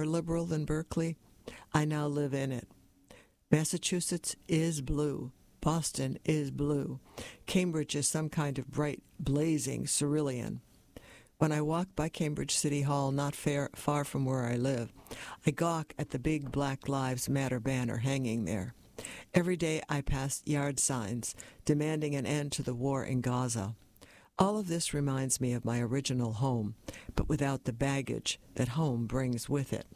liberal than Berkeley, I now live in it. Massachusetts is blue. Boston is blue. Cambridge is some kind of bright, blazing cerulean. When I walk by Cambridge City Hall, not far from where I live, I gawk at the big Black Lives Matter banner hanging there. Every day I pass yard signs demanding an end to the war in Gaza. All of this reminds me of my original home, but without the baggage that home brings with it.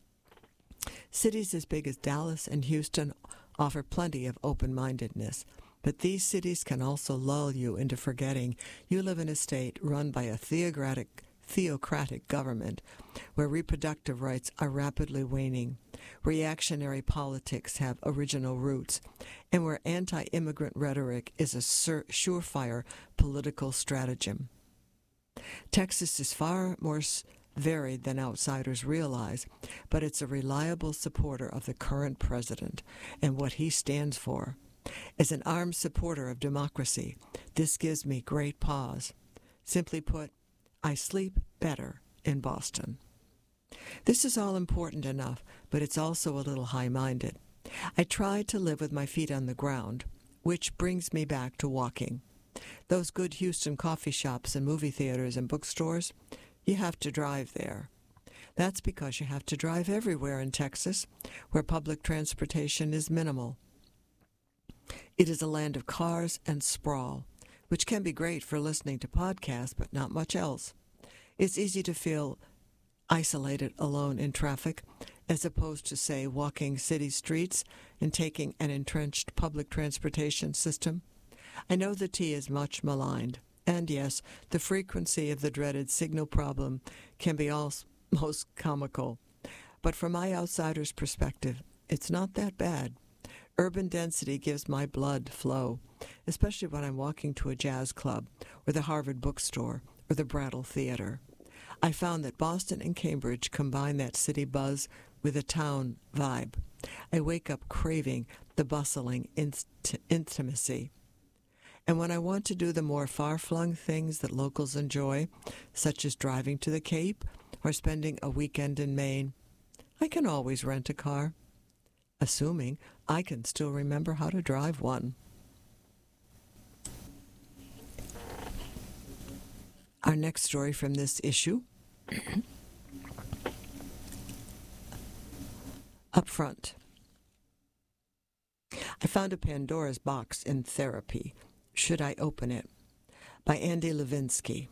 Cities as big as Dallas and Houston offer plenty of open-mindedness, but these cities can also lull you into forgetting you live in a state run by a theocratic government where reproductive rights are rapidly waning, reactionary politics have original roots, and where anti-immigrant rhetoric is a surefire political stratagem. Texas is far more varied than outsiders realize, but it's a reliable supporter of the current president and what he stands for. As an armed supporter of democracy, this gives me great pause. Simply put, I sleep better in Boston. This is all important enough, but it's also a little high-minded. I try to live with my feet on the ground, which brings me back to walking. Those good Houston coffee shops and movie theaters and bookstores, you have to drive there. That's because you have to drive everywhere in Texas, where public transportation is minimal. It is a land of cars and sprawl, which can be great for listening to podcasts, but not much else. It's easy to feel isolated alone in traffic, as opposed to, say, walking city streets and taking an entrenched public transportation system. I know the T is much maligned, and yes, the frequency of the dreaded signal problem can be almost comical. But from my outsider's perspective, it's not that bad. Urban density gives my blood flow, especially when I'm walking to a jazz club or the Harvard bookstore or the Brattle Theater. I found that Boston and Cambridge combine that city buzz with a town vibe. I wake up craving the bustling intimacy. And when I want to do the more far-flung things that locals enjoy, such as driving to the Cape or spending a weekend in Maine, I can always rent a car, assuming I can still remember how to drive one. Our next story from this issue. Up front. I found a Pandora's box in therapy. Should I open it? By Andy Levinsky.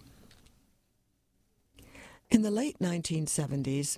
In the late 1970s,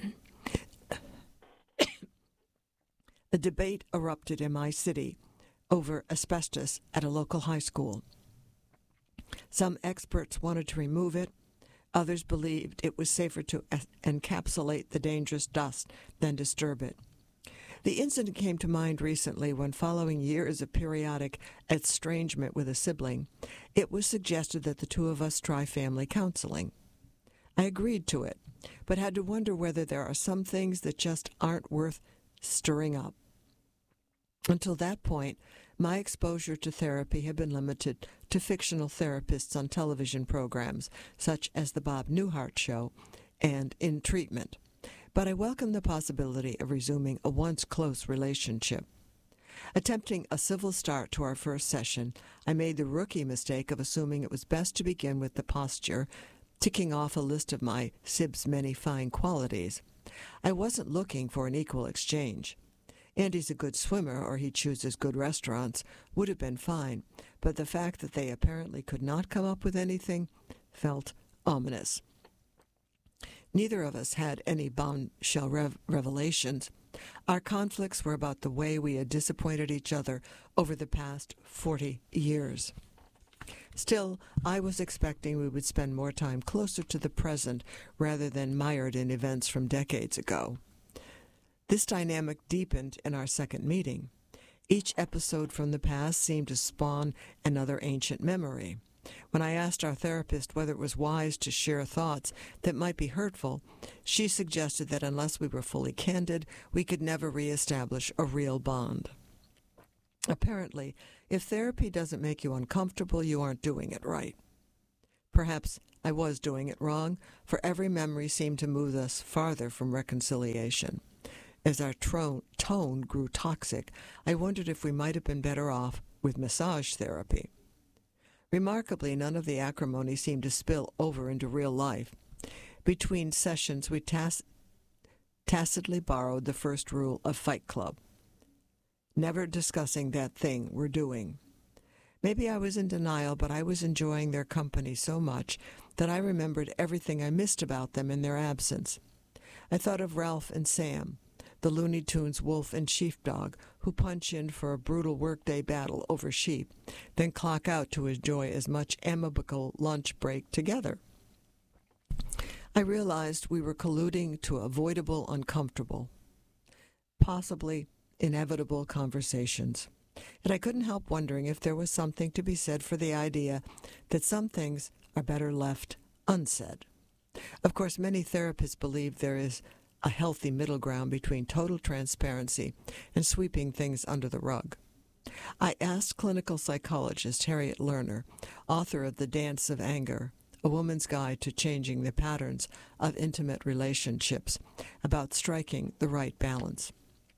a debate erupted in my city over asbestos at a local high school. Some experts wanted to remove it. Others believed it was safer to encapsulate the dangerous dust than disturb it. The incident came to mind recently when, following years of periodic estrangement with a sibling, it was suggested that the two of us try family counseling. I agreed to it, but had to wonder whether there are some things that just aren't worth stirring up. Until that point, my exposure to therapy had been limited to fictional therapists on television programs, such as The Bob Newhart Show and In Treatment. But I welcomed the possibility of resuming a once close relationship. Attempting a civil start to our first session, I made the rookie mistake of assuming it was best to begin with the posture, ticking off a list of my sib's many fine qualities. I wasn't looking for an equal exchange. Andy's a good swimmer, or he chooses good restaurants, would have been fine, but the fact that they apparently could not come up with anything felt ominous. Neither of us had any bombshell revelations. Our conflicts were about the way we had disappointed each other over the past 40 years. Still, I was expecting we would spend more time closer to the present rather than mired in events from decades ago. This dynamic deepened in our second meeting. Each episode from the past seemed to spawn another ancient memory. When I asked our therapist whether it was wise to share thoughts that might be hurtful, she suggested that unless we were fully candid, we could never reestablish a real bond. Apparently, if therapy doesn't make you uncomfortable, you aren't doing it right. Perhaps I was doing it wrong, for every memory seemed to move us farther from reconciliation. As our tone grew toxic, I wondered if we might have been better off with massage therapy. Remarkably, none of the acrimony seemed to spill over into real life. Between sessions, we tacitly borrowed the first rule of Fight Club: never discussing that thing we're doing. Maybe I was in denial, but I was enjoying their company so much that I remembered everything I missed about them in their absence. I thought of Ralph and Sam, the Looney Tunes wolf and sheepdog, who punch in for a brutal workday battle over sheep, then clock out to enjoy as much amicable lunch break together. I realized we were colluding to avoidable uncomfortable, possibly inevitable conversations. And I couldn't help wondering if there was something to be said for the idea that some things are better left unsaid. Of course, many therapists believe there is a healthy middle ground between total transparency and sweeping things under the rug. I asked clinical psychologist Harriet Lerner, author of The Dance of Anger, A Woman's Guide to Changing the Patterns of Intimate Relationships, about striking the right balance.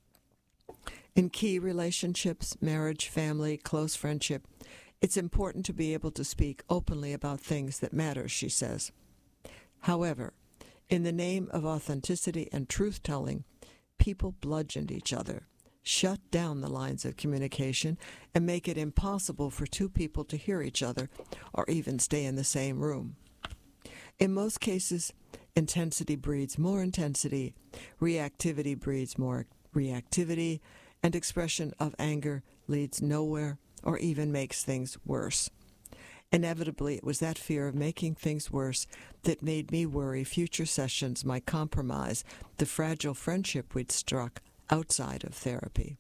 In key relationships, marriage, family, close friendship, it's important to be able to speak openly about things that matter, she says. However, in the name of authenticity and truth-telling, people bludgeoned each other, shut down the lines of communication, and make it impossible for two people to hear each other or even stay in the same room. In most cases, intensity breeds more intensity, reactivity breeds more reactivity, and expression of anger leads nowhere or even makes things worse. Inevitably, it was that fear of making things worse that made me worry future sessions might compromise the fragile friendship we'd struck outside of therapy.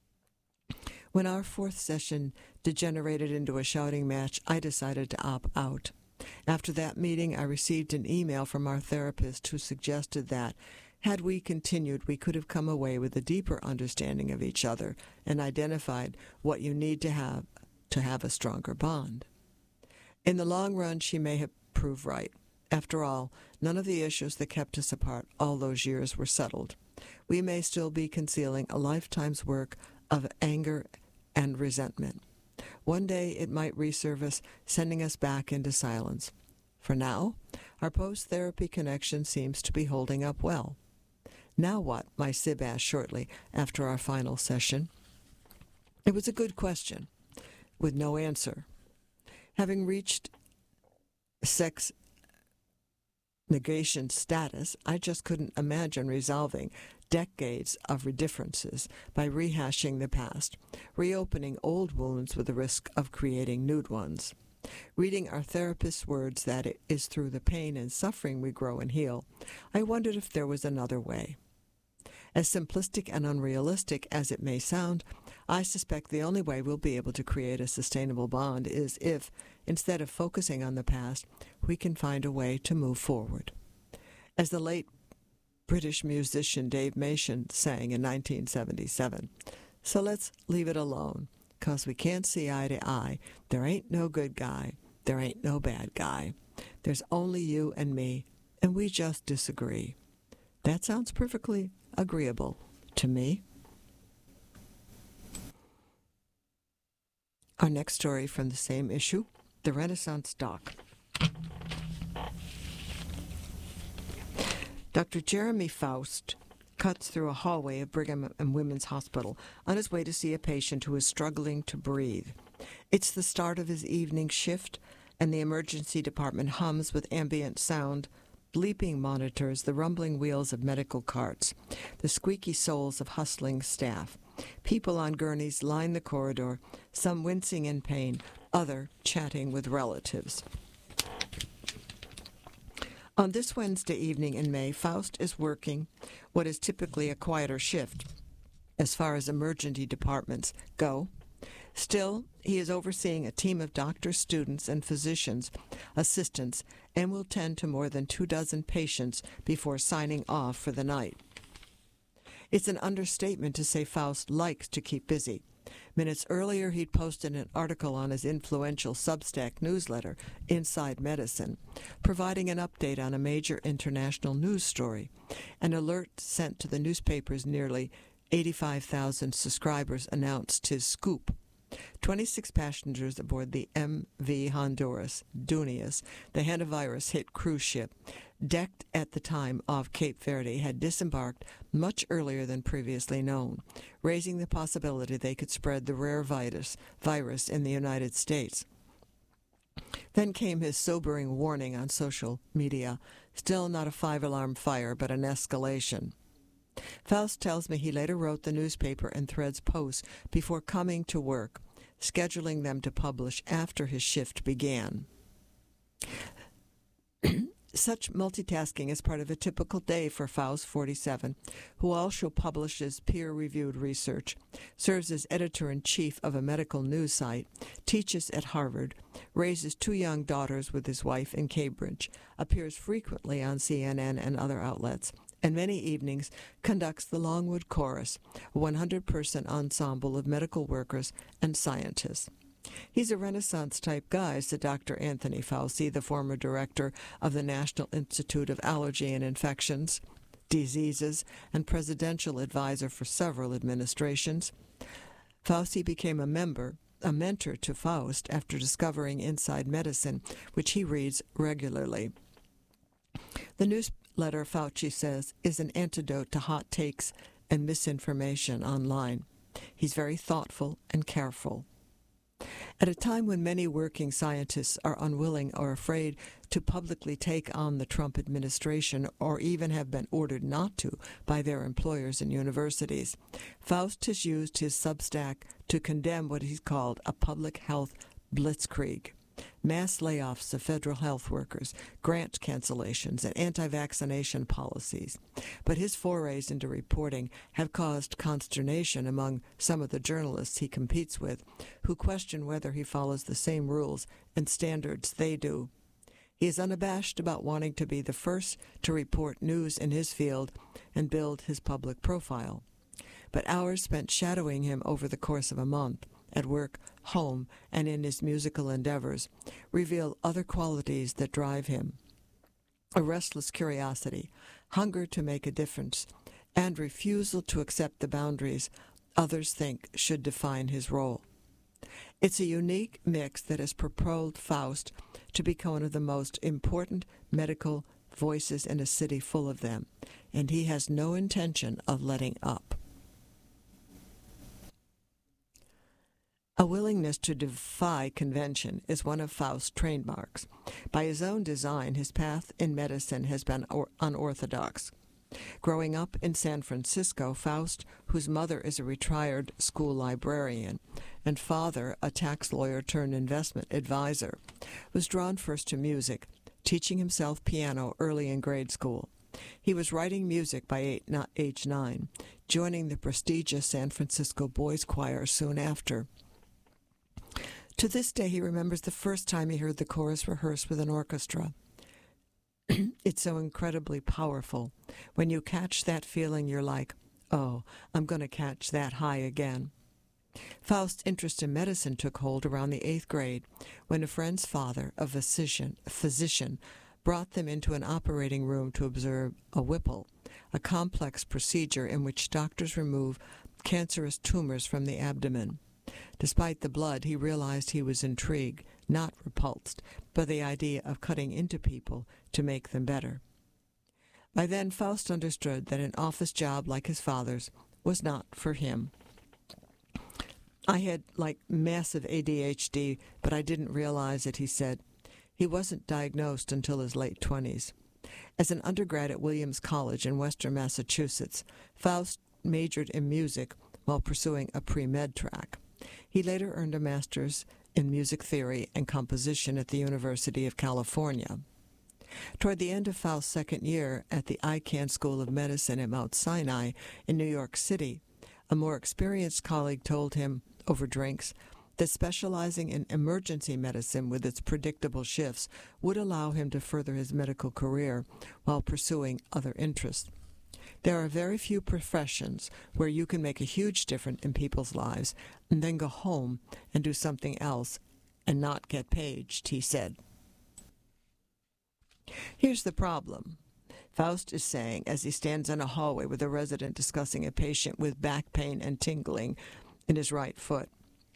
When our fourth session degenerated into a shouting match, I decided to opt out. After that meeting, I received an email from our therapist who suggested that, had we continued, we could have come away with a deeper understanding of each other and identified what you need to have a stronger bond. In the long run, she may have proved right. After all, none of the issues that kept us apart all those years were settled. We may still be concealing a lifetime's work of anger and resentment. One day it might resurface, sending us back into silence. For now, our post-therapy connection seems to be holding up well. Now what? My Sib asked shortly after our final session. It was a good question, with no answer. Having reached sex negation status, I just couldn't imagine resolving decades of differences by rehashing the past, reopening old wounds with the risk of creating new ones. Reading our therapist's words that it is through the pain and suffering we grow and heal, I wondered if there was another way. As simplistic and unrealistic as it may sound, I suspect the only way we'll be able to create a sustainable bond is if, instead of focusing on the past, we can find a way to move forward. As the late British musician Dave Mason sang in 1977, so let's leave it alone, 'cause we can't see eye to eye. There ain't no good guy, there ain't no bad guy. There's only you and me, and we just disagree. That sounds perfectly agreeable to me. Our next story from the same issue, The Renaissance Doc. Dr. Jeremy Faust cuts through a hallway of Brigham and Women's Hospital on his way to see a patient who is struggling to breathe. It's the start of his evening shift, and the emergency department hums with ambient sound, bleeping monitors, the rumbling wheels of medical carts, the squeaky soles of hustling staff. People on gurneys line the corridor, some wincing in pain, other chatting with relatives. On this Wednesday evening in May, Faust is working what is typically a quieter shift as far as emergency departments go. Still, he is overseeing a team of doctors, students, and physicians, assistants, and will tend to more than 24 patients before signing off for the night. It's an understatement to say Faust likes to keep busy. Minutes earlier, he'd posted an article on his influential Substack newsletter, Inside Medicine, providing an update on a major international news story, an alert sent to the newspaper's nearly 85,000 subscribers announced his scoop. 26 passengers aboard the MV Honduras, Dunias, the hantavirus-hit cruise ship, decked at the time off Cape Verde, had disembarked much earlier than previously known, raising the possibility they could spread the rare virus in the United States. Then came his sobering warning on social media, still not a 5-alarm fire, but an escalation. Faust tells me he later wrote the newspaper and Threads posts before coming to work, scheduling them to publish after his shift began. Such multitasking is part of a typical day for Faust, 47, who also publishes peer-reviewed research, serves as editor-in-chief of a medical news site, teaches at Harvard, raises 2 young daughters with his wife in Cambridge, appears frequently on CNN and other outlets, and many evenings conducts the Longwood Chorus, a 100-person ensemble of medical workers and scientists. He's a Renaissance-type guy, said Dr. Anthony Fauci, the former director of the National Institute of Allergy and Infections, Diseases, and presidential advisor for several administrations. Fauci became a mentor to Faust after discovering Inside Medicine, which he reads regularly. The newsletter, Fauci says, is an antidote to hot takes and misinformation online. He's very thoughtful and careful. At a time when many working scientists are unwilling or afraid to publicly take on the Trump administration or even have been ordered not to by their employers and universities, Faust has used his Substack to condemn what he's called a public health blitzkrieg. Mass layoffs of federal health workers, grant cancellations, and anti-vaccination policies. But his forays into reporting have caused consternation among some of the journalists he competes with, who question whether he follows the same rules and standards they do. He is unabashed about wanting to be the first to report news in his field and build his public profile. But hours spent shadowing him over the course of a month, at work, home, and in his musical endeavors, reveal other qualities that drive him. A restless curiosity, hunger to make a difference, and refusal to accept the boundaries others think should define his role. It's a unique mix that has propelled Faust to become one of the most important medical voices in a city full of them, and he has no intention of letting up. A willingness to defy convention is one of Faust's trademarks. By his own design, his path in medicine has been unorthodox. Growing up in San Francisco, Faust, whose mother is a retired school librarian and father a tax lawyer turned investment advisor, was drawn first to music, teaching himself piano early in grade school. He was writing music by age 9, joining the prestigious San Francisco Boys Choir soon after. To this day, he remembers the first time he heard the chorus rehearsed with an orchestra. It's so incredibly powerful. When you catch that feeling, you're like, oh, I'm going to catch that high again. Faust's interest in medicine took hold around the 8th grade, when a friend's father, a physician, brought them into an operating room to observe a Whipple, a complex procedure in which doctors remove cancerous tumors from the abdomen. Despite the blood, he realized he was intrigued, not repulsed, by the idea of cutting into people to make them better. By then, Faust understood that an office job like his father's was not for him. I had, massive ADHD, but I didn't realize it, he said. He wasn't diagnosed until his late 20s. As an undergrad at Williams College in Western Massachusetts, Faust majored in music while pursuing a pre-med track. He later earned a master's in music theory and composition at the University of California. Toward the end of Faust's second year at the Icahn School of Medicine at Mount Sinai in New York City, a more experienced colleague told him, over drinks, that specializing in emergency medicine with its predictable shifts would allow him to further his medical career while pursuing other interests. There are very few professions where you can make a huge difference in people's lives and then go home and do something else and not get paid, he said. Here's the problem, Faust is saying as he stands in a hallway with a resident discussing a patient with back pain and tingling in his right foot.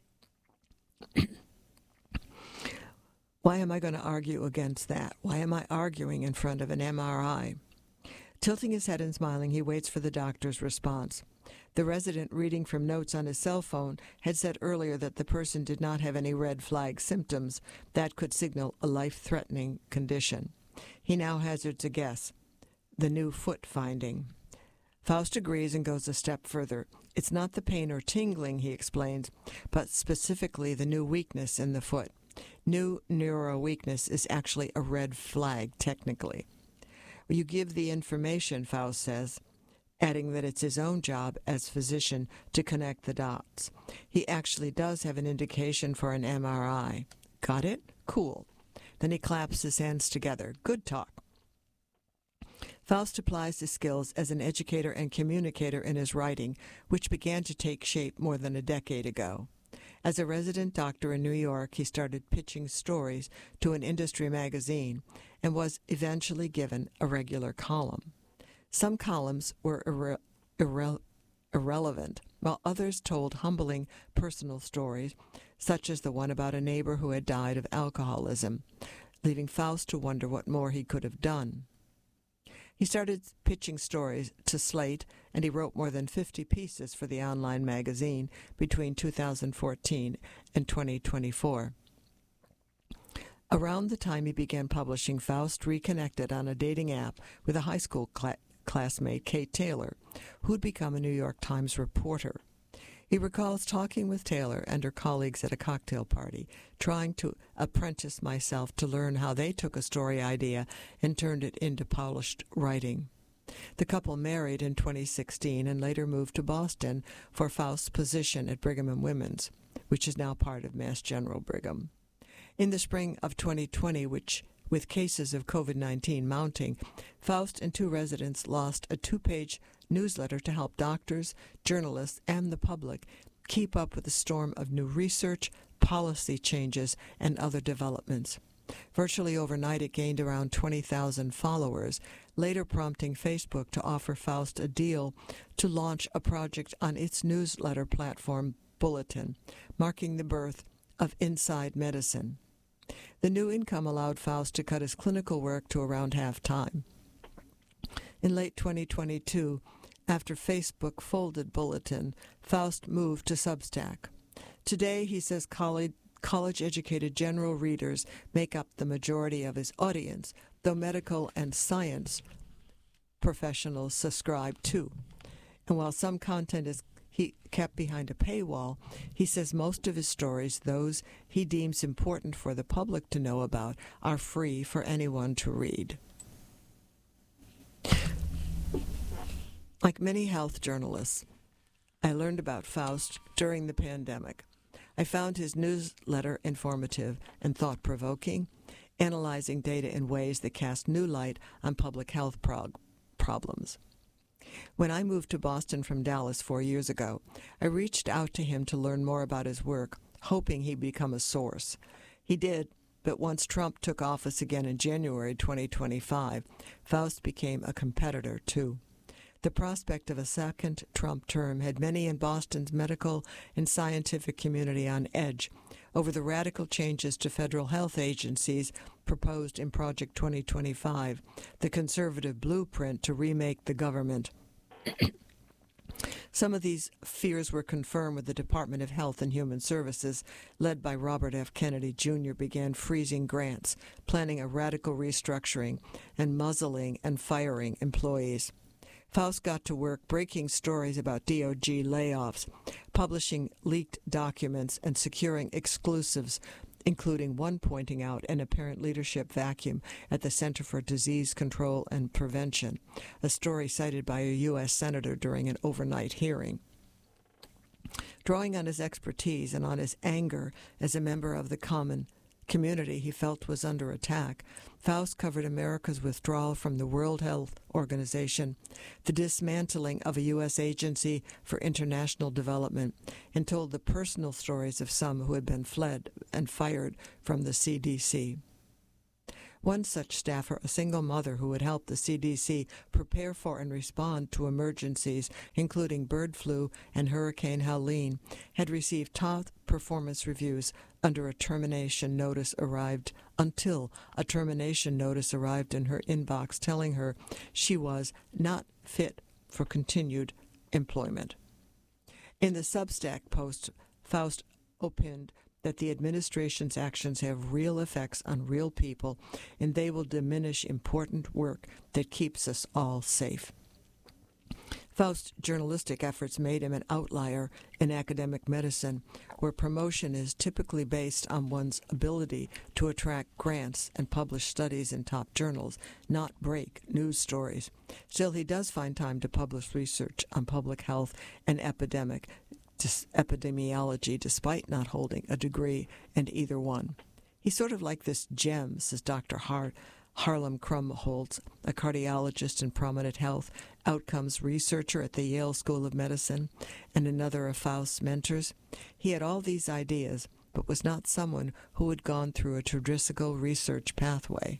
Why am I going to argue against that? Why am I arguing in front of an MRI? Tilting his head and smiling, he waits for the doctor's response. The resident, reading from notes on his cell phone, had said earlier that the person did not have any red flag symptoms that could signal a life-threatening condition. He now hazards a guess. The new foot finding. Faust agrees and goes a step further. It's not the pain or tingling, he explains, but specifically the new weakness in the foot. New neuro weakness is actually a red flag, technically. You give the information, Faust says, adding that it's his own job as physician to connect the dots. He actually does have an indication for an MRI. Got it? Cool. Then he claps his hands together. Good talk. Faust applies his skills as an educator and communicator in his writing, which began to take shape more than a decade ago. As a resident doctor in New York, he started pitching stories to an industry magazine and was eventually given a regular column. Some columns were irrelevant, while others told humbling personal stories, such as the one about a neighbor who had died of alcoholism, leaving Faust to wonder what more he could have done. He started pitching stories to Slate, and he wrote more than 50 pieces for the online magazine between 2014 and 2024. Around the time he began publishing, Faust reconnected on a dating app with a high school classmate, Kate Taylor, who'd become a New York Times reporter. He recalls talking with Taylor and her colleagues at a cocktail party, trying to apprentice myself to learn how they took a story idea and turned it into polished writing. The couple married in 2016 and later moved to Boston for Faust's position at Brigham and Women's, which is now part of Mass General Brigham. In the spring of 2020, with cases of COVID-19 mounting, Faust and two residents lost a 2-page newsletter to help doctors, journalists, and the public keep up with the storm of new research, policy changes, and other developments. Virtually overnight, it gained around 20,000 followers, later prompting Facebook to offer Faust a deal to launch a project on its newsletter platform, Bulletin, marking the birth of Inside Medicine. The new income allowed Faust to cut his clinical work to around half-time. In late 2022, after Facebook folded Bulletin, Faust moved to Substack. Today, he says college-educated general readers make up the majority of his audience, though medical and science professionals subscribe too. And while some content is kept behind a paywall, he says most of his stories, those he deems important for the public to know about, are free for anyone to read. Like many health journalists, I learned about Faust during the pandemic. I found his newsletter informative and thought-provoking, analyzing data in ways that cast new light on public health problems. When I moved to Boston from Dallas 4 years ago, I reached out to him to learn more about his work, hoping he'd become a source. He did, but once Trump took office again in January 2025, Faust became a competitor too. The prospect of a second Trump term had many in Boston's medical and scientific community on edge over the radical changes to federal health agencies proposed in Project 2025, the conservative blueprint to remake the government. Some of these fears were confirmed when the Department of Health and Human Services, led by Robert F. Kennedy Jr., began freezing grants, planning a radical restructuring, and muzzling and firing employees. Faust got to work breaking stories about DOJ layoffs, publishing leaked documents, and securing exclusives, including one pointing out an apparent leadership vacuum at the Center for Disease Control and Prevention, a story cited by a U.S. senator during an overnight hearing. Drawing on his expertise and on his anger as a member of the community he felt was under attack, Faust covered America's withdrawal from the World Health Organization, the dismantling of a U.S. agency for international development, and told the personal stories of some who had been fled and fired from the CDC. One such staffer, a single mother who had helped the CDC prepare for and respond to emergencies, including bird flu and Hurricane Helene, had received top performance reviews until a termination notice arrived in her inbox telling her she was not fit for continued employment. In the Substack post, Faust opined that the administration's actions have real effects on real people, and they will diminish important work that keeps us all safe. Faust's journalistic efforts made him an outlier in academic medicine, where promotion is typically based on one's ability to attract grants and publish studies in top journals, not break news stories. Still, he does find time to publish research on public health and epidemiology, despite not holding a degree in either one. He's sort of like this gem, says Dr. Harlem Krumholtz, a cardiologist and prominent health outcomes researcher at the Yale School of Medicine and another of Faust's mentors. He had all these ideas, but was not someone who had gone through a traditional research pathway.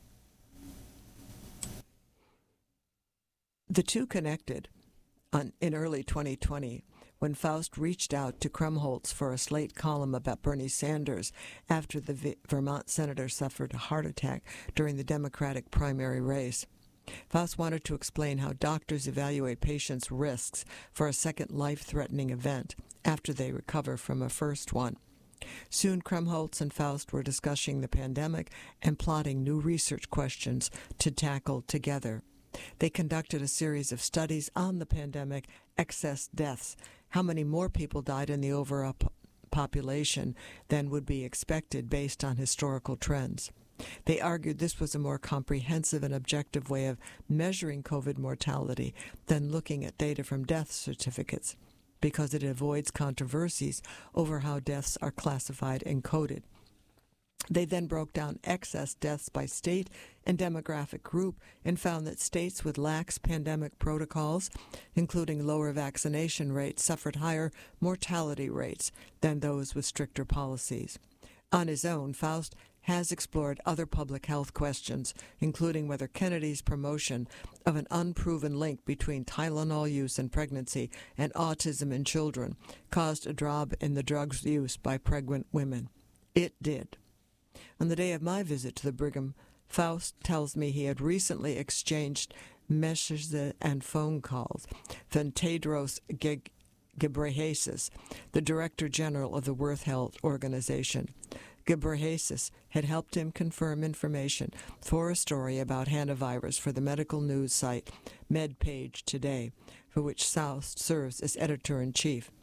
The two connected in early 2020 when Faust reached out to Krumholtz for a Slate column about Bernie Sanders after the Vermont senator suffered a heart attack during the Democratic primary race. Faust wanted to explain how doctors evaluate patients' risks for a second life-threatening event after they recover from a first one. Soon Krumholtz and Faust were discussing the pandemic and plotting new research questions to tackle together. They conducted a series of studies on the pandemic, excess deaths, how many more people died in the overall population than would be expected based on historical trends. They argued this was a more comprehensive and objective way of measuring COVID mortality than looking at data from death certificates, because it avoids controversies over how deaths are classified and coded. They then broke down excess deaths by state and demographic group and found that states with lax pandemic protocols, including lower vaccination rates, suffered higher mortality rates than those with stricter policies. On his own, Faust has explored other public health questions, including whether Kennedy's promotion of an unproven link between Tylenol use in pregnancy and autism in children caused a drop in the drug's use by pregnant women. It did. On the day of my visit to the Brigham, Faust tells me he had recently exchanged messages and phone calls from Tedros Ghebreyesus, the Director General of the World Health Organization. Ghebreyesus had helped him confirm information for a story about hantavirus for the medical news site MedPage Today, for which Faust serves as editor-in-chief.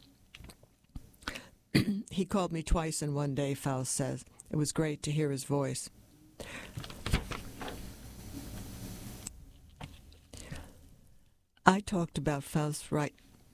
He called me twice in one day, Faust says. It was great to hear his voice. I talked about Faust's right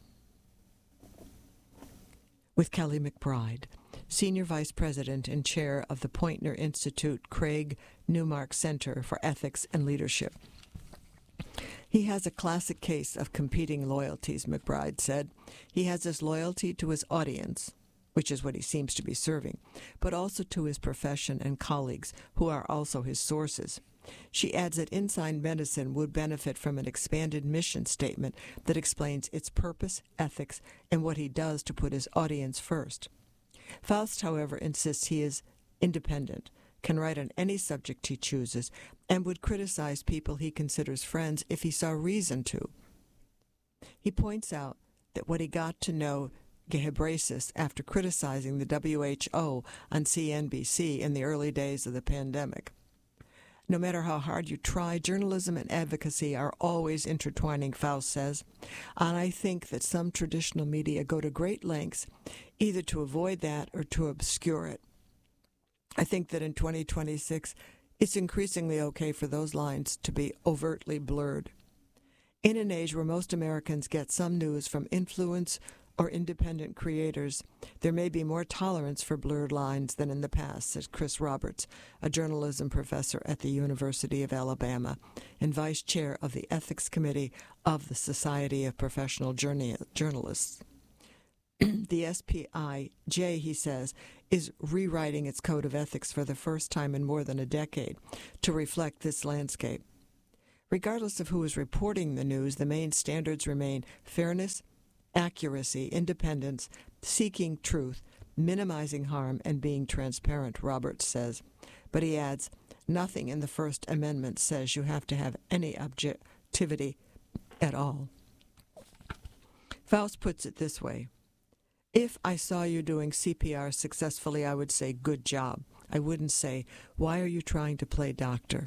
with Kelly McBride, Senior Vice President and Chair of the Poynter Institute Craig Newmark Center for Ethics and Leadership. He has a classic case of competing loyalties, McBride said. He has his loyalty to his audience, which is what he seems to be serving, but also to his profession and colleagues, who are also his sources. She adds that Inside Medicine would benefit from an expanded mission statement that explains its purpose, ethics, and what he does to put his audience first. Faust, however, insists he is independent, can write on any subject he chooses, and would criticize people he considers friends if he saw reason to. He points out that what he got to know Ghebreyesus after criticizing the WHO on CNBC in the early days of the pandemic. No matter how hard you try, journalism and advocacy are always intertwining, Faust says, and I think that some traditional media go to great lengths either to avoid that or to obscure it. I think that in 2026, it's increasingly okay for those lines to be overtly blurred. In an age where most Americans get some news from influence or independent creators, there may be more tolerance for blurred lines than in the past, says Chris Roberts, a journalism professor at the University of Alabama and vice chair of the Ethics Committee of the Society of Professional Journalists. The SPIJ, he says, is rewriting its code of ethics for the first time in more than a decade to reflect this landscape. Regardless of who is reporting the news, the main standards remain fairness, accuracy, independence, seeking truth, minimizing harm, and being transparent, Roberts says. But he adds, nothing in the First Amendment says you have to have any objectivity at all. Faust puts it this way: if I saw you doing CPR successfully, I would say, good job. I wouldn't say, why are you trying to play doctor?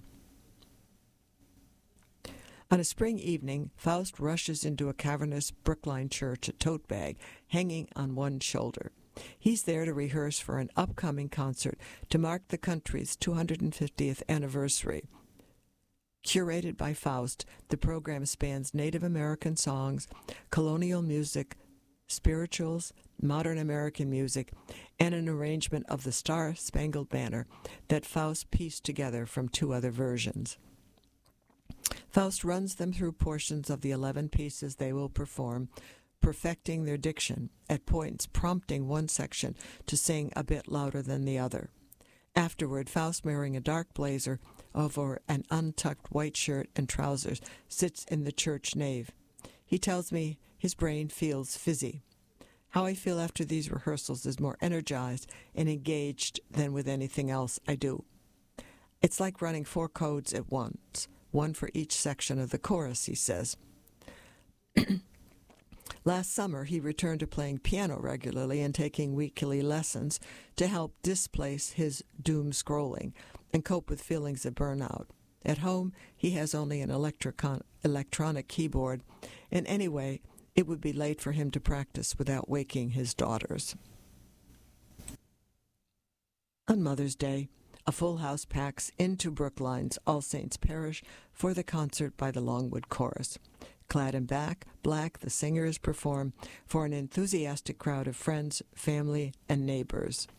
On a spring evening, Faust rushes into a cavernous brick-lined church, a tote bag hanging on one shoulder. He's there to rehearse for an upcoming concert to mark the country's 250th anniversary. Curated by Faust, the program spans Native American songs, colonial music, spirituals, modern American music, and an arrangement of the Star-Spangled Banner that Faust pieced together from two other versions. Faust runs them through portions of the 11 pieces they will perform, perfecting their diction, at points prompting one section to sing a bit louder than the other. Afterward, Faust, wearing a dark blazer over an untucked white shirt and trousers, sits in the church nave. He tells me his brain feels fizzy. How I feel after these rehearsals is more energized and engaged than with anything else I do. It's like running 4 codes at once, one for each section of the chorus, he says. Last summer, he returned to playing piano regularly and taking weekly lessons to help displace his doom scrolling and cope with feelings of burnout. At home, he has only an electronic keyboard, and anyway, it would be late for him to practice without waking his daughters. On Mother's Day, a full house packs into Brookline's All Saints Parish for the concert by the Longwood Chorus. Clad in black, the singers perform for an enthusiastic crowd of friends, family, and neighbors.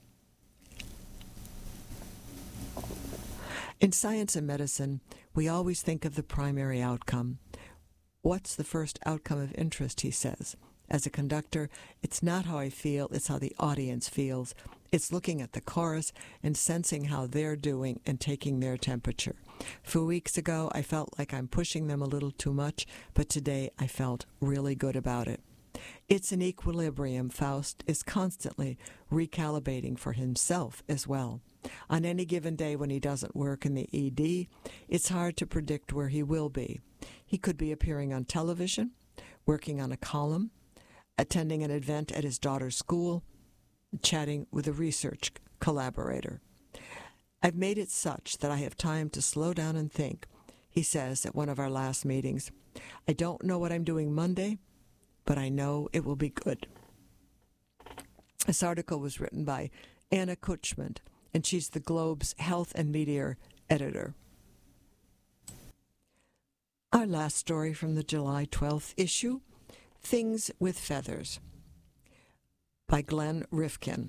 In science and medicine, we always think of the primary outcome. What's the first outcome of interest, he says. As a conductor, it's not how I feel, it's how the audience feels. It's looking at the chorus and sensing how they're doing and taking their temperature. A few weeks ago, I felt like I'm pushing them a little too much, but today I felt really good about it. It's an equilibrium Faust is constantly recalibrating for himself as well. On any given day when he doesn't work in the ED, it's hard to predict where he will be. He could be appearing on television, working on a column, attending an event at his daughter's school, chatting with a research collaborator. I've made it such that I have time to slow down and think, he says at one of our last meetings. I don't know what I'm doing Monday, but I know it will be good. This article was written by Anna Kutschmann, and she's the Globe's health and media editor. Our last story from the July 12th issue, Things with Feathers, by Glenn Rifkin.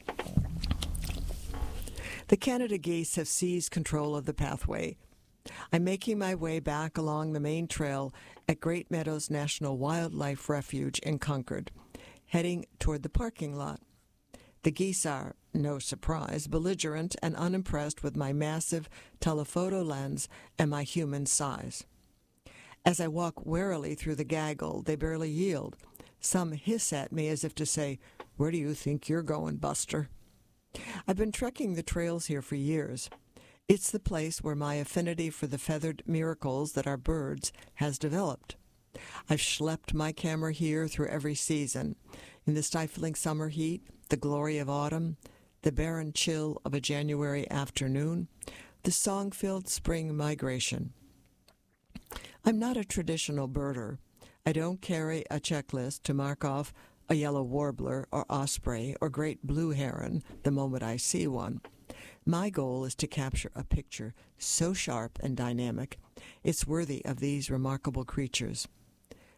The Canada geese have seized control of the pathway. I'm making my way back along the main trail at Great Meadows National Wildlife Refuge in Concord, heading toward the parking lot. The geese are, no surprise, belligerent and unimpressed with my massive telephoto lens and my human size. As I walk warily through the gaggle, they barely yield. Some hiss at me as if to say, "Where do you think you're going, Buster?" I've been trekking the trails here for years. It's the place where my affinity for the feathered miracles that are birds has developed. I've schlepped my camera here through every season. In the stifling summer heat, the glory of autumn, the barren chill of a January afternoon, the song-filled spring migration. I'm not a traditional birder. I don't carry a checklist to mark off a yellow warbler or osprey or great blue heron the moment I see one. My goal is to capture a picture so sharp and dynamic, it's worthy of these remarkable creatures.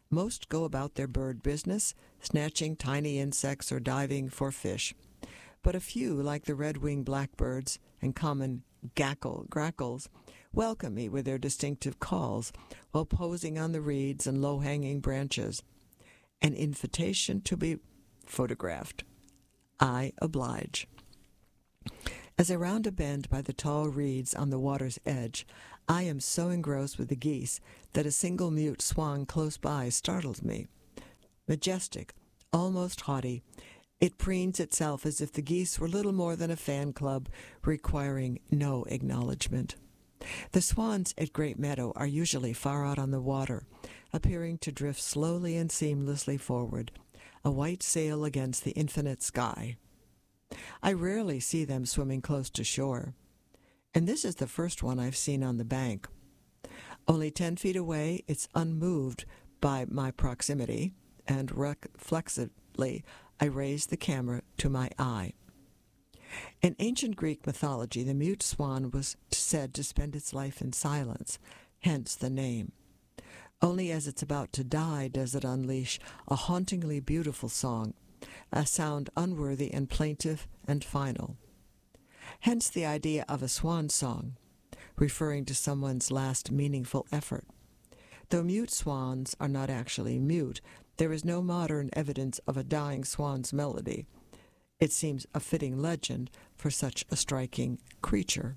Most go about their bird business, snatching tiny insects or diving for fish. But a few, like the red-winged blackbirds and common grackles, welcome me with their distinctive calls while posing on the reeds and low-hanging branches. An invitation to be photographed. I oblige. As I round a bend by the tall reeds on the water's edge, I am so engrossed with the geese that a single mute swan close by startles me. Majestic, almost haughty, it preens itself as if the geese were little more than a fan club requiring no acknowledgement. The swans at Great Meadow are usually far out on the water, appearing to drift slowly and seamlessly forward, a white sail against the infinite sky. I rarely see them swimming close to shore, and this is the first one I've seen on the bank. Only 10 feet away, it's unmoved by my proximity, and reflexively I raise the camera to my eye. In ancient Greek mythology, the mute swan was said to spend its life in silence, hence the name. Only as it's about to die does it unleash a hauntingly beautiful song, a sound unworthy and plaintive and final. Hence the idea of a swan song, referring to someone's last meaningful effort. Though mute swans are not actually mute, there is no modern evidence of a dying swan's melody. It seems a fitting legend for such a striking creature.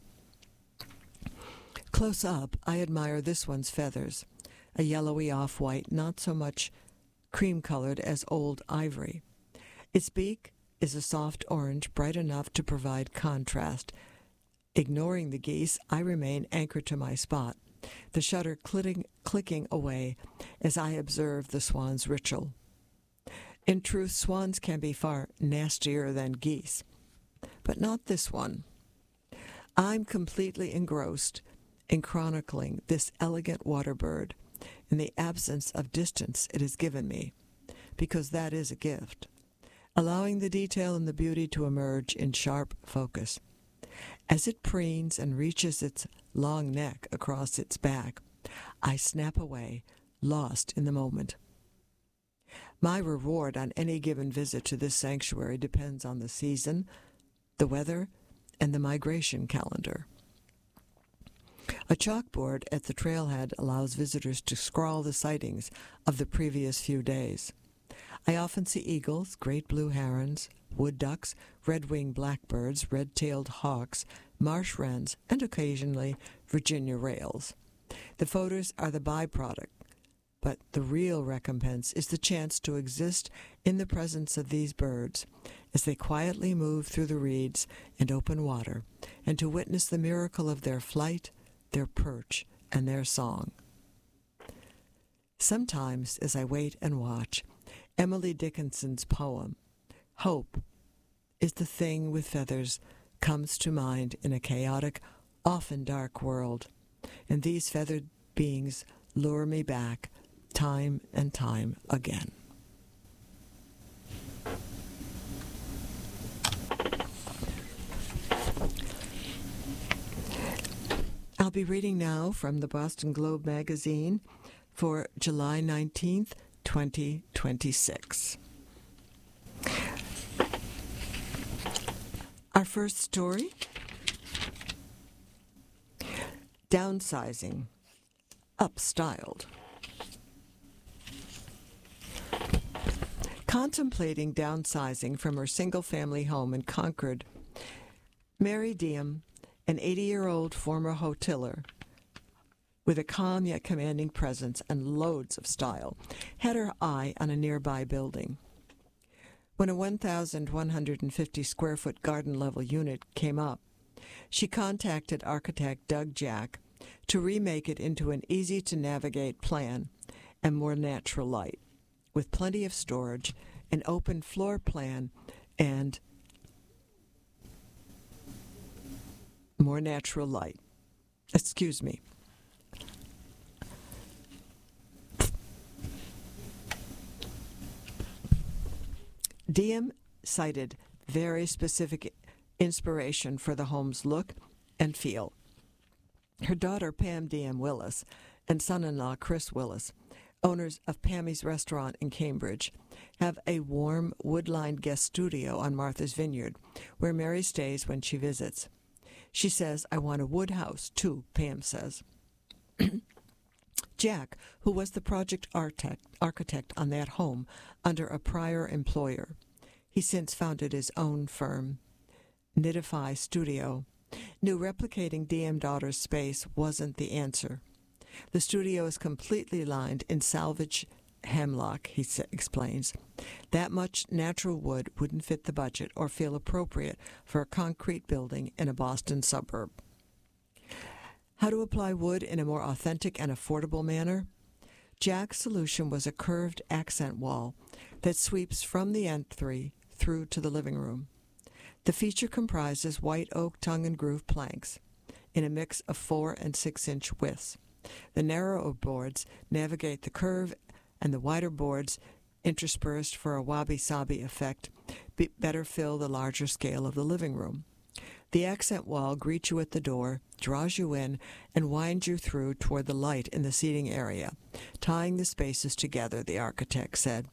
Close up, I admire this one's feathers, a yellowy off-white, not so much cream-colored as old ivory. Its beak is a soft orange, bright enough to provide contrast. Ignoring the geese, I remain anchored to my spot, the shutter clicking away as I observe the swan's ritual. In truth, swans can be far nastier than geese, but not this one. I'm completely engrossed in chronicling this elegant water bird in the absence of distance it has given me, because that is a gift, allowing the detail and the beauty to emerge in sharp focus. As it preens and reaches its long neck across its back, I snap away, lost in the moment. My reward on any given visit to this sanctuary depends on the season, the weather, and the migration calendar. A chalkboard at the trailhead allows visitors to scrawl the sightings of the previous few days. I often see eagles, great blue herons, wood ducks, red-winged blackbirds, red-tailed hawks, marsh wrens, and occasionally Virginia rails. The photos are the byproduct, but the real recompense is the chance to exist in the presence of these birds as they quietly move through the reeds and open water, and to witness the miracle of their flight, their perch, and their song. Sometimes, as I wait and watch, Emily Dickinson's poem, "Hope is the thing with feathers," comes to mind in a chaotic, often dark world, and these feathered beings lure me back time and time again. I'll be reading now from the Boston Globe magazine for July 19th, 2026. Our first story, downsizing, upstyled. Contemplating downsizing from her single-family home in Concord, Mary Diem, an 80-year-old former hoteler with a calm yet commanding presence and loads of style, had her eye on a nearby building. When a 1,150-square-foot garden-level unit came up, she contacted architect Doug Jack to remake it into an easy-to-navigate plan and more natural light, with plenty of storage, an open floor plan, and more natural light. Excuse me. Diem cited very specific inspiration for the home's look and feel. Her daughter Pam Diem Willis and son-in-law Chris Willis owners of Pammy's Restaurant in Cambridge, have a warm, wood-lined guest studio on Martha's Vineyard, where Mary stays when she visits. She says, "I want a wood house, too," Pam says. Jack, who was the project architect on that home under a prior employer, he since founded his own firm, Knittify Studio, knew replicating DM Daughter's space wasn't the answer. The studio is completely lined in salvage hemlock, he explains. That much natural wood wouldn't fit the budget or feel appropriate for a concrete building in a Boston suburb. How to apply wood in a more authentic and affordable manner? Jack's solution was a curved accent wall that sweeps from the entry through to the living room. The feature comprises white oak tongue and groove planks in a mix of 4 and 6-inch widths. The narrower boards navigate the curve, and the wider boards, interspersed for a wabi-sabi effect, better fill the larger scale of the living room. The accent wall greets you at the door, draws you in, and winds you through toward the light in the seating area, tying the spaces together, the architect said.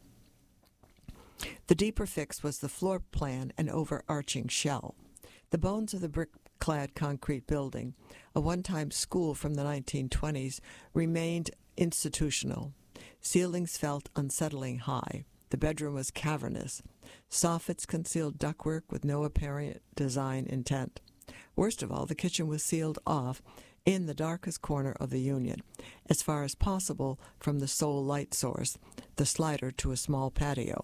The deeper fix was the floor plan and overarching shell. The bones of the brick-clad concrete building, a one-time school from the 1920s, remained institutional. Ceilings felt unsettlingly high. The bedroom was cavernous. Soffits concealed ductwork with no apparent design intent. Worst of all, the kitchen was sealed off in the darkest corner of the unit, as far as possible from the sole light source, the slider to a small patio.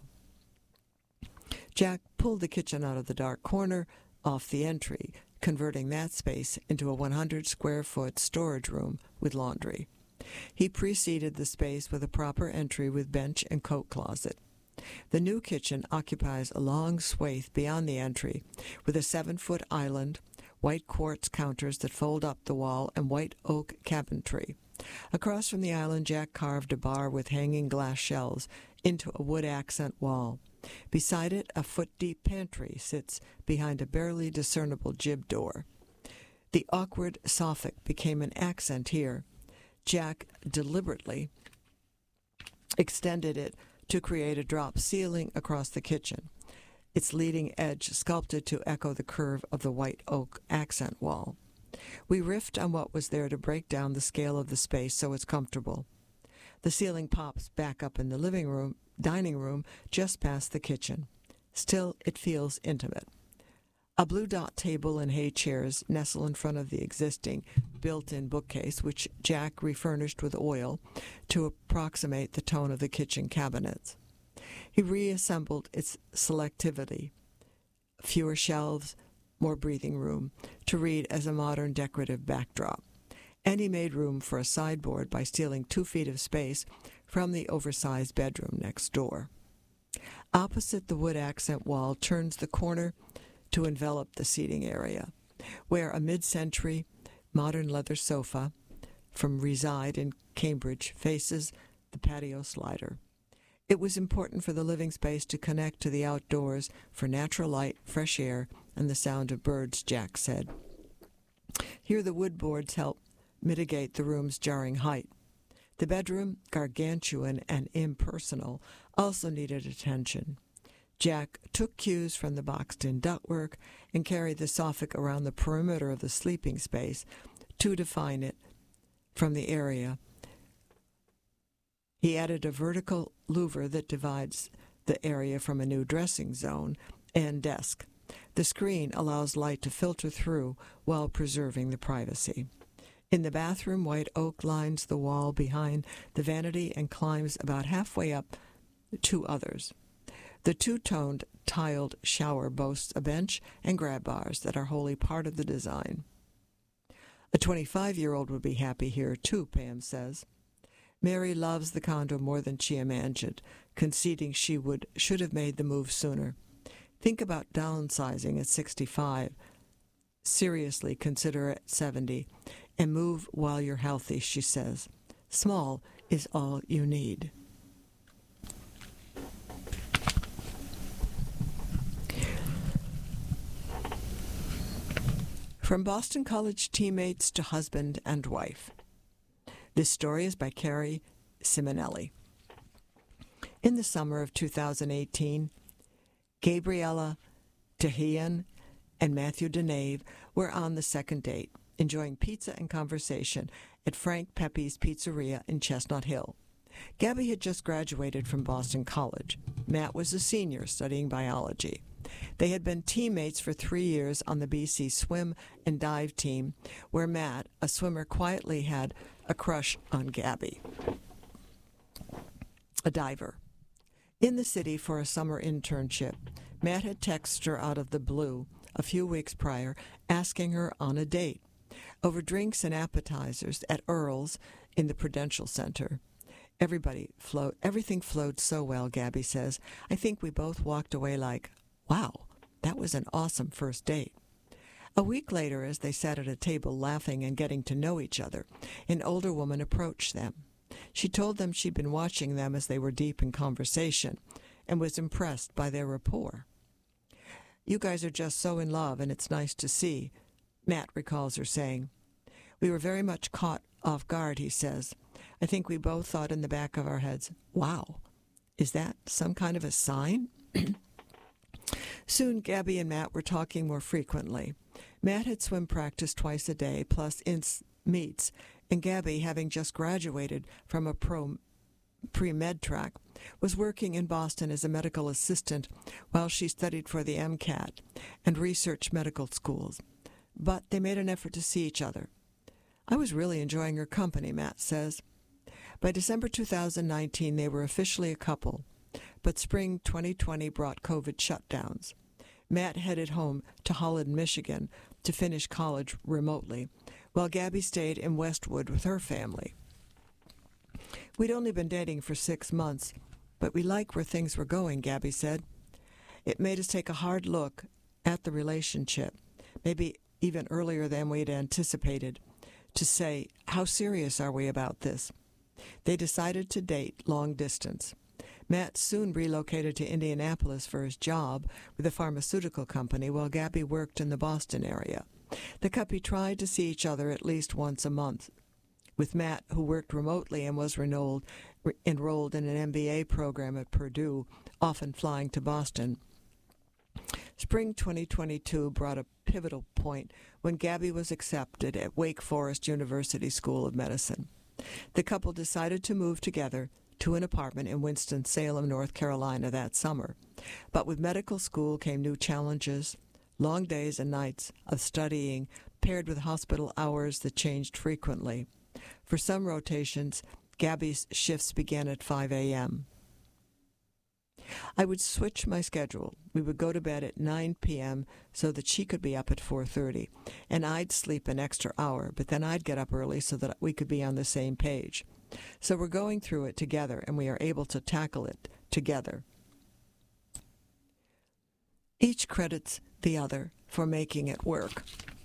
Jack pulled the kitchen out of the dark corner off the entry, converting that space into a 100-square-foot storage room with laundry. He preceded the space with a proper entry with bench and coat closet. The new kitchen occupies a long swathe beyond the entry, with a 7-foot island, white quartz counters that fold up the wall, and white oak cabinetry. Across from the island, Jack carved a bar with hanging glass shelves into a wood accent wall. Beside it, a foot-deep pantry sits behind a barely discernible jib door. The awkward soffit became an accent here. Jack deliberately extended it to create a drop ceiling across the kitchen, its leading edge sculpted to echo the curve of the white oak accent wall. We riffed on what was there to break down the scale of the space so it's comfortable. The ceiling pops back up in the dining room just past the kitchen. Still, it feels intimate. A blue dot table and hay chairs nestle in front of the existing built-in bookcase, which Jack refurnished with oil to approximate the tone of the kitchen cabinets. He reassembled its selectivity, fewer shelves, more breathing room, to read as a modern decorative backdrop. And he made room for a sideboard by stealing 2 feet of space from the oversized bedroom next door. Opposite the wood accent wall turns the corner to envelop the seating area, where a mid-century modern leather sofa from Reside in Cambridge faces the patio slider. It was important for the living space to connect to the outdoors for natural light, fresh air, and the sound of birds, Jack said. Here the wood boards help mitigate the room's jarring height. The bedroom, gargantuan and impersonal, also needed attention. Jack took cues from the boxed-in ductwork and carried the soffit around the perimeter of the sleeping space to define it from the area. He added a vertical louver that divides the area from a new dressing zone and desk. The screen allows light to filter through while preserving the privacy. In the bathroom, white oak lines the wall behind the vanity and climbs about halfway up 2 others. The 2-toned tiled shower boasts a bench and grab bars that are wholly part of the design. A 25-year-old would be happy here, too, Pam says. Mary loves the condo more than she imagined, conceding she should have made the move sooner. Think about downsizing at 65. Seriously consider at 70. And move while you're healthy, she says. Small is all you need. From Boston College teammates to husband and wife. This story is by Carrie Simonelli. In the summer of 2018, Gabriella Tehian and Matthew Denave were on the second date, enjoying pizza and conversation at Frank Pepe's Pizzeria in Chestnut Hill. Gabby had just graduated from Boston College. Matt was a senior studying biology. They had been teammates for 3 years on the BC swim and dive team, where Matt, a swimmer, quietly had a crush on Gabby, a diver. In the city for a summer internship, Matt had texted her out of the blue a few weeks prior, asking her on a date, over drinks and appetizers at Earl's in the Prudential Center. Everything flowed so well, Gabby says. I think we both walked away like, wow, that was an awesome first date. A week later, as they sat at a table laughing and getting to know each other, an older woman approached them. She told them she'd been watching them as they were deep in conversation and was impressed by their rapport. You guys are just so in love, and it's nice to see, Matt recalls her saying. We were very much caught off guard, he says. I think we both thought in the back of our heads, wow, is that some kind of a sign? Soon, Gabby and Matt were talking more frequently. Matt had swim practice twice a day, plus meets, and Gabby, having just graduated from a pre-med track, was working in Boston as a medical assistant while she studied for the MCAT and researched medical schools. But they made an effort to see each other. I was really enjoying her company, Matt says. By December 2019, they were officially a couple, but spring 2020 brought COVID shutdowns. Matt headed home to Holland, Michigan, to finish college remotely, while Gabby stayed in Westwood with her family. We'd only been dating for 6 months, but we liked where things were going, Gabby said. It made us take a hard look at the relationship, maybe even earlier than we'd anticipated, to say, how serious are we about this? They decided to date long distance. Matt soon relocated to Indianapolis for his job with a pharmaceutical company while Gabby worked in the Boston area. The couple tried to see each other at least once a month. With Matt, who worked remotely and was enrolled in an MBA program at Purdue, often flying to Boston. Spring 2022 brought a pivotal point when Gabby was accepted at Wake Forest University School of Medicine. The couple decided to move together to an apartment in Winston-Salem, North Carolina that summer. But with medical school came new challenges, long days and nights of studying paired with hospital hours that changed frequently. For some rotations, Gabby's shifts began at 5 a.m. I would switch my schedule. We would go to bed at 9 p.m. so that she could be up at 4:30, and I'd sleep an extra hour, but then I'd get up early so that we could be on the same page. So we're going through it together, and we are able to tackle it together. Each credits the other for making it work.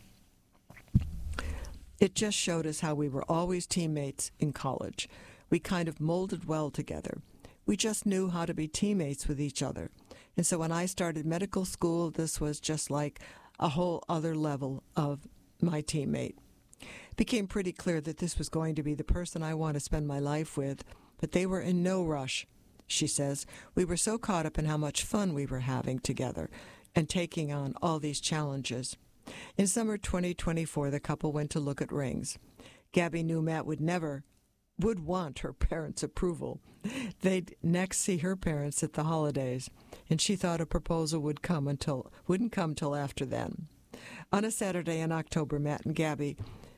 It just showed us how we were always teammates in college. We kind of molded well together. We just knew how to be teammates with each other. And so when I started medical school, this was just like a whole other level of my teammate. It became pretty clear that this was going to be the person I want to spend my life with, but they were in no rush, she says. We were so caught up in how much fun we were having together and taking on all these challenges. In summer 2024, the couple went to look at rings. Gabby knew Matt would want her parents' approval. They'd next see her parents at the holidays, and she thought a proposal wouldn't come till after then. On a Saturday in October, Matt and Gabby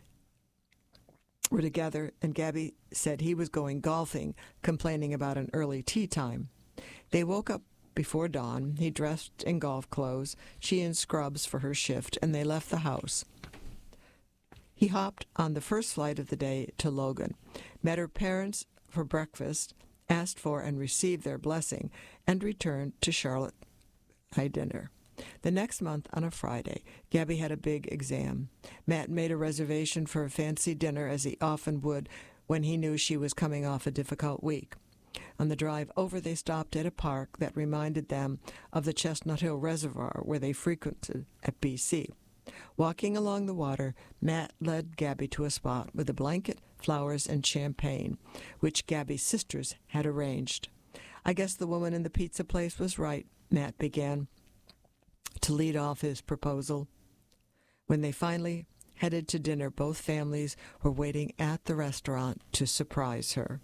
were together, and Gabby said he was going golfing, complaining about an early tea time. They woke up before dawn. He dressed in golf clothes, she in scrubs for her shift, and they left the house. He hopped on the first flight of the day to Logan, met her parents for breakfast, asked for and received their blessing, and returned to Charlotte by dinner. The next month, on a Friday, Gabby had a big exam. Matt made a reservation for a fancy dinner, as he often would when he knew she was coming off a difficult week. On the drive over, they stopped at a park that reminded them of the Chestnut Hill Reservoir where they frequented at BC. Walking along the water, Matt led Gabby to a spot with a blanket flowers, and champagne, which Gabby's sisters had arranged. "I guess the woman in the pizza place was right," Matt began to lead off his proposal. When they finally headed to dinner, both families were waiting at the restaurant to surprise her.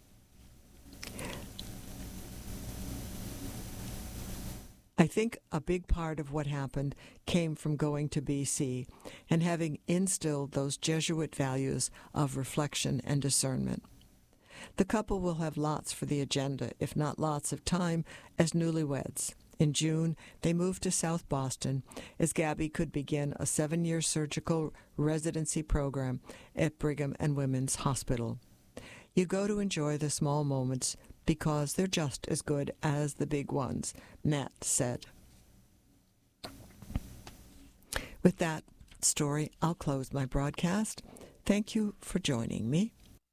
I think a big part of what happened came from going to BC and having instilled those Jesuit values of reflection and discernment. The couple will have lots for the agenda, if not lots of time, as newlyweds. In June, they moved to South Boston as Gabby could begin a 7-year surgical residency program at Brigham and Women's Hospital. You go to enjoy the small moments because they're just as good as the big ones, Matt said. With that story, I'll close my broadcast. Thank you for joining me.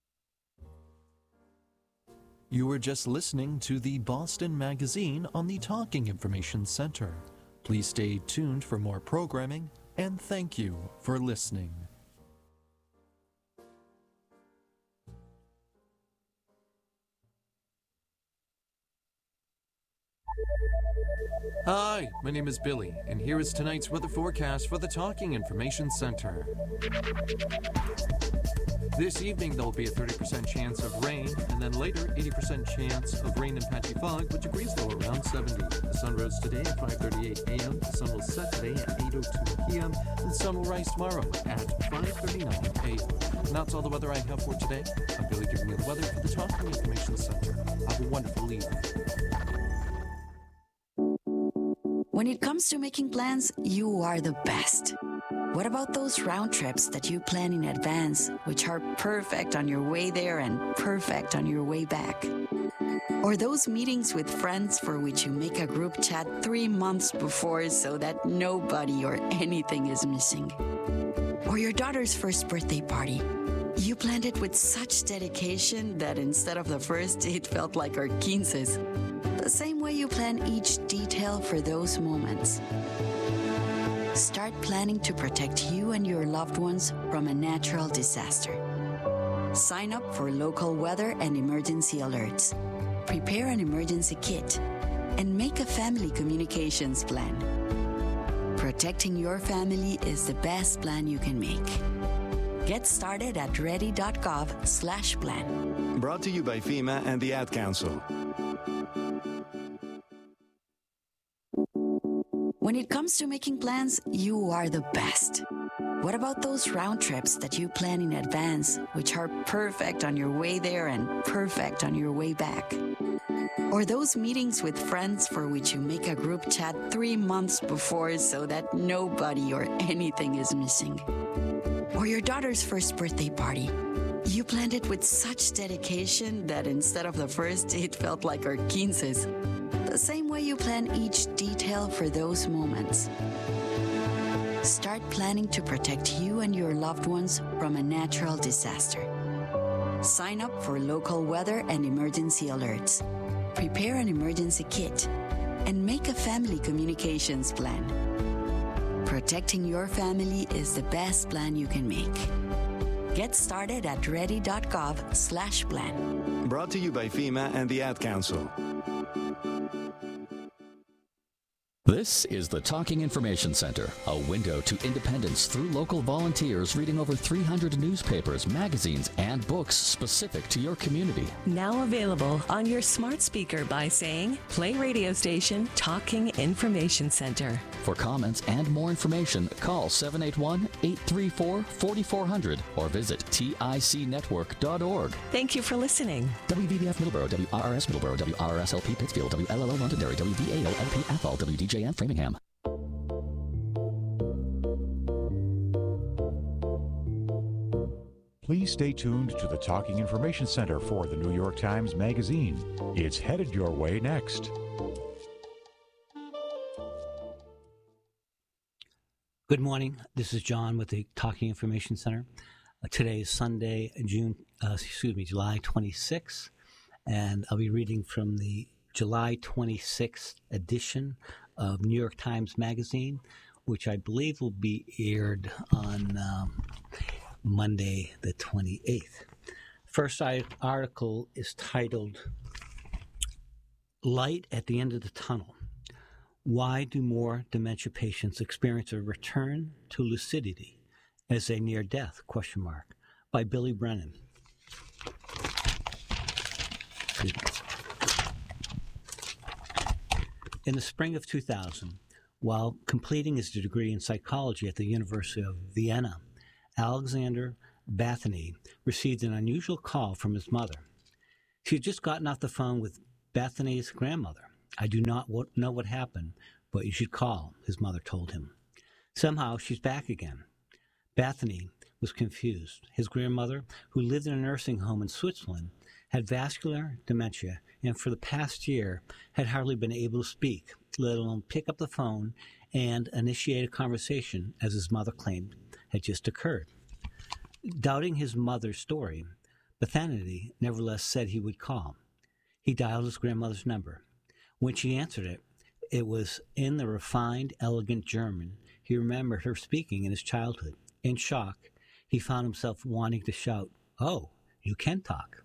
You were just listening to the Boston Magazine on the Talking Information Center. Please stay tuned for more programming, and thank you for listening. Hi, my name is Billy, and here is tonight's weather forecast for the Talking Information Center. This evening, there will be a 30% chance of rain, and then later, 80% chance of rain and patchy fog, with degrees low around 70. The sun rose today at 5:38 a.m., the sun will set today at 8:02 p.m., and the sun will rise tomorrow at 5:39 a.m. And that's all the weather I have for today. I'm Billy giving you the weather for the Talking Information Center. Have a wonderful evening. When it comes to making plans, you are the best. What about those round trips that you plan in advance, which are perfect on your way there and perfect on your way back? Or those meetings with friends for which you make a group chat 3 months before so that nobody or anything is missing? Or your daughter's first birthday party. You planned it with such dedication that instead of the first, it felt like our 15s. The same way you plan each detail for those moments. Start planning to protect you and your loved ones from a natural disaster. Sign up for local weather and emergency alerts. Prepare an emergency kit and make a family communications plan. Protecting your family is the best plan you can make. Get started at ready.gov/plan. Brought to you by FEMA and the Ad Council. When it comes to making plans, you are the best. What about those round trips that you plan in advance, which are perfect on your way there and perfect on your way back? Or those meetings with friends for which you make a group chat 3 months before so that nobody or anything is missing? Or your daughter's first birthday party. You planned it with such dedication that instead of the first, it felt like our 15s. The same way you plan each detail for those moments. Start planning to protect you and your loved ones from a natural disaster. Sign up for local weather and emergency alerts. Prepare an emergency kit and make a family communications plan. Protecting your family is the best plan you can make. Get started at ready.gov/plan. Brought to you by FEMA and the Ad Council. This is the Talking Information Center, a window to independence through local volunteers reading over 300 newspapers, magazines, and books specific to your community. Now available on your smart speaker by saying, play radio station Talking Information Center. For comments and more information, call 781-834-4400 or visit ticnetwork.org. Thank you for listening. WVBF Middleborough, WRRS Middleborough, WRSLP Pittsfield, WLLO Londonderry, WVAO-LP Athol, WDJN Framingham. Please stay tuned to the Talking Information Center for the New York Times Magazine. It's headed your way next. Good morning. This is John with the Talking Information Center. Today is Sunday, July 26th, and I'll be reading from the July 26th edition of New York Times Magazine, which I believe will be aired on Monday the 28th. First article is titled Light at the End of the Tunnel. Why do more dementia patients experience a return to lucidity as they near death? ? By Billy Brennan. In the spring of 2000, while completing his degree in psychology at the University of Vienna, Alexander Bethany received an unusual call from his mother. She had just gotten off the phone with Bethany's grandmother. I do not know what happened, but you should call, his mother told him. Somehow she's back again. Bethany was confused. His grandmother, who lived in a nursing home in Switzerland, had vascular dementia and for the past year had hardly been able to speak, let alone pick up the phone and initiate a conversation, as his mother claimed had just occurred. Doubting his mother's story, Bethany nevertheless said he would call. He dialed his grandmother's number. When she answered it, it was in the refined, elegant German he remembered her speaking in his childhood. In shock, he found himself wanting to shout, "Oh, you can talk."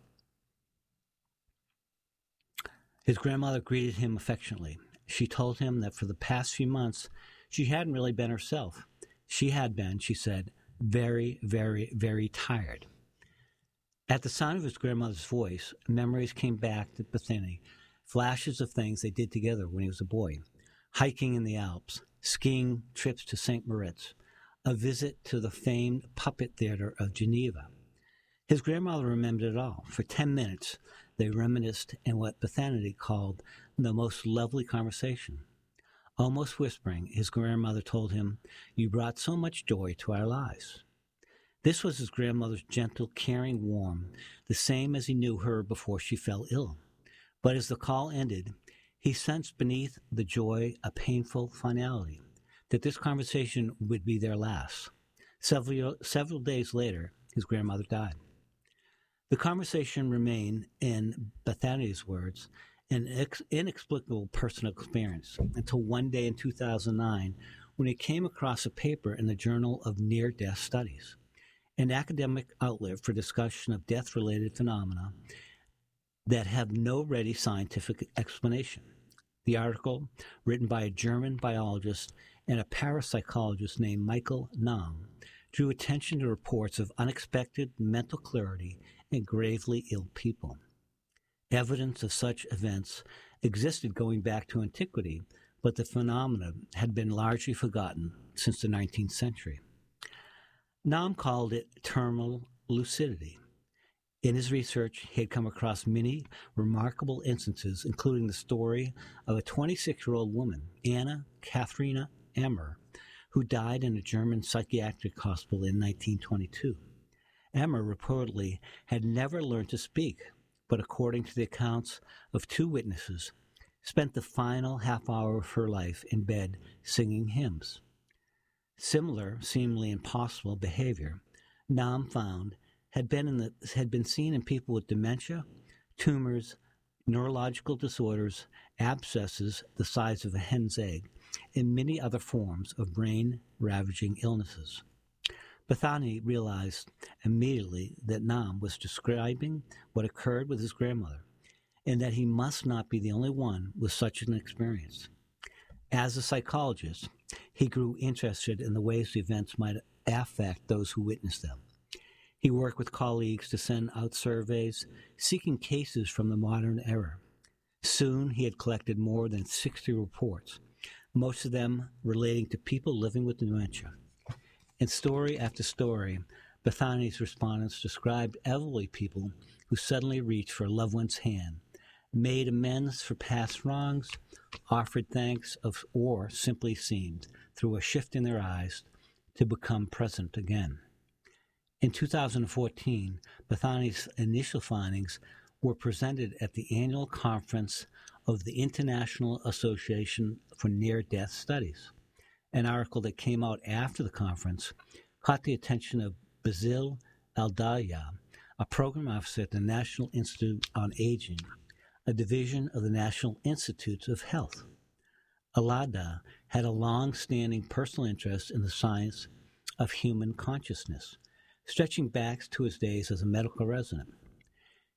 His grandmother greeted him affectionately. She told him that for the past few months, she hadn't really been herself. She had been, she said, very, very, very tired. At the sound of his grandmother's voice, memories came back to Bethany, flashes of things they did together when he was a boy, hiking in the Alps, skiing trips to St. Moritz, a visit to the famed puppet theater of Geneva. His grandmother remembered it all. For 10 minutes, they reminisced in what Bethany called the most lovely conversation. Almost whispering, his grandmother told him, "You brought so much joy to our lives." This was his grandmother's gentle, caring warmth, the same as he knew her before she fell ill. But as the call ended, he sensed beneath the joy a painful finality, that this conversation would be their last. Several days later, his grandmother died. The conversation remained, in Bethany's words, an inexplicable personal experience until one day in 2009 when he came across a paper in the Journal of Near-Death Studies, an academic outlet for discussion of death-related phenomena that have no ready scientific explanation. The article, written by a German biologist and a parapsychologist named Michael Nahm, drew attention to reports of unexpected mental clarity in gravely ill people. Evidence of such events existed going back to antiquity, but the phenomena had been largely forgotten since the 19th century. Nahm called it terminal lucidity. In his research, he had come across many remarkable instances, including the story of a 26-year-old woman, Anna Katharina Emmer, who died in a German psychiatric hospital in 1922. Emmer reportedly had never learned to speak, but according to the accounts of two witnesses, spent the final half hour of her life in bed singing hymns. Similar, seemingly impossible behavior, Nahm found, had been seen in people with dementia, tumors, neurological disorders, abscesses the size of a hen's egg, and many other forms of brain-ravaging illnesses. Bethany realized immediately that Nahm was describing what occurred with his grandmother, and that he must not be the only one with such an experience. As a psychologist, he grew interested in the ways the events might affect those who witnessed them. He worked with colleagues to send out surveys seeking cases from the modern era. Soon he had collected more than 60 reports, most of them relating to people living with dementia. In story after story, Bethany's respondents described elderly people who suddenly reached for a loved one's hand, made amends for past wrongs, offered thanks, or simply seemed, through a shift in their eyes, to become present again. In 2014, Bethany's initial findings were presented at the annual conference of the International Association for Near-Death Studies. An article that came out after the conference caught the attention of Basil Aldaya, a program officer at the National Institute on Aging, a division of the National Institutes of Health. Aldaya had a long-standing personal interest in the science of human consciousness, stretching back to his days as a medical resident.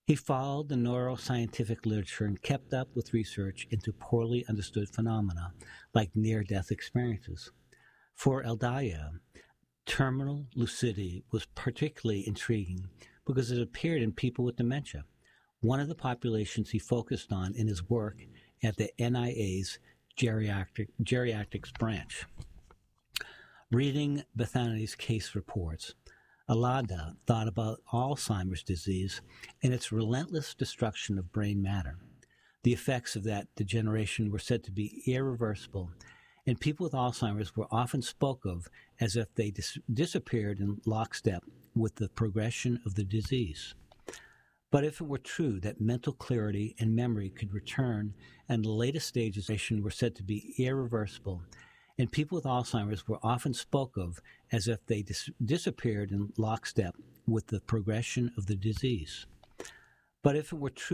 He followed the neuroscientific literature and kept up with research into poorly understood phenomena like near-death experiences. For Eldaya, terminal lucidity was particularly intriguing because it appeared in people with dementia, one of the populations he focused on in his work at the NIA's geriatrics branch. Reading Bethany's case reports, Alada thought about Alzheimer's disease and its relentless destruction of brain matter. The effects of that degeneration were said to be irreversible, and people with Alzheimer's were often spoke of as if they disappeared in lockstep with the progression of the disease. But if it were true that mental clarity and memory could return and the latest stages were said to be irreversible, and people with Alzheimer's were often spoke of as if they disappeared in lockstep with the progression of the disease. But if it were true